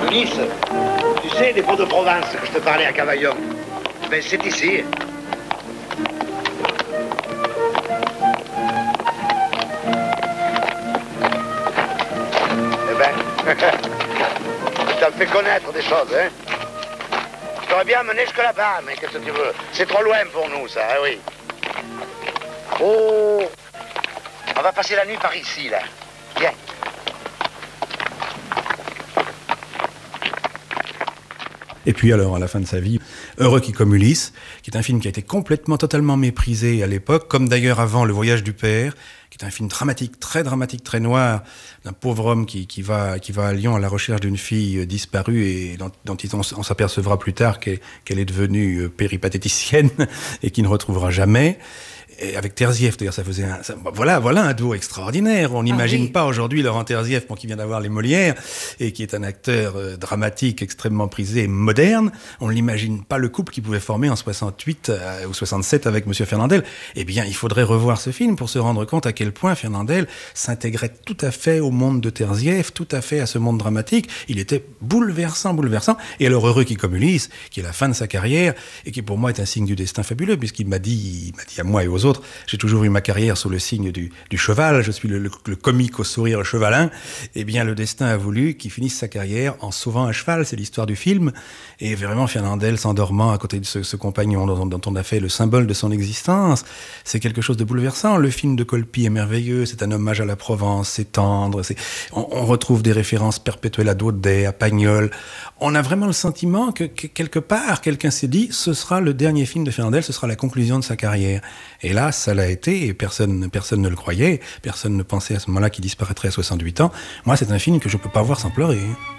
Nice. Tu sais, les pots de Provence que je te parlais à Cavaillon. Ben, c'est ici. Eh ben, ça me fait connaître des choses, hein. Je t'aurais bien amené jusque là-bas, mais qu'est-ce que tu veux? C'est trop loin pour nous, ça, hein, oui. Oh, on va passer la nuit par ici, là. Viens. Et puis alors, à la fin de sa vie, Heureux qui comme Ulysse, qui est un film qui a été totalement méprisé à l'époque, comme d'ailleurs avant Le Voyage du Père, qui est un film dramatique, très noir, d'un pauvre homme qui va à Lyon à la recherche d'une fille disparue et dont on s'apercevra plus tard qu'elle est devenue péripatéticienne et qu'il ne retrouvera jamais. Et avec Terzieff, d'ailleurs, voilà un duo extraordinaire. On n'imagine pas aujourd'hui Laurent Terzieff, qui vient d'avoir les Molières et qui est un acteur dramatique extrêmement prisé et moderne. On n'imagine pas le couple qu'il pouvait former en 68 ou 67 avec Monsieur Fernandel. Eh bien, il faudrait revoir ce film pour se rendre compte à quel point Fernandel s'intégrait tout à fait au monde de Terzieff, tout à fait à ce monde dramatique. Il était bouleversant. Et alors, Heureux qui comme Ulysse, qui est la fin de sa carrière et qui pour moi est un signe du destin fabuleux, puisqu'il m'a dit à moi et aux autres, j'ai toujours eu ma carrière sous le signe du cheval, je suis le comique au sourire chevalin. Eh bien, le destin a voulu qu'il finisse sa carrière en sauvant un cheval, c'est l'histoire du film. Et vraiment, Fernandel s'endormant à côté de ce compagnon dont on a fait le symbole de son existence, c'est quelque chose de bouleversant. Le film de Colpi est merveilleux, c'est un hommage à la Provence, c'est tendre, on retrouve des références perpétuelles à Daudet, à Pagnol. On a vraiment le sentiment que quelque part, quelqu'un s'est dit, ce sera le dernier film de Fernandel, ce sera la conclusion de sa carrière. Et là, ça l'a été, et personne ne le croyait, personne ne pensait à ce moment-là qu'il disparaîtrait à 68 ans. Moi, c'est un film que je peux pas voir sans pleurer.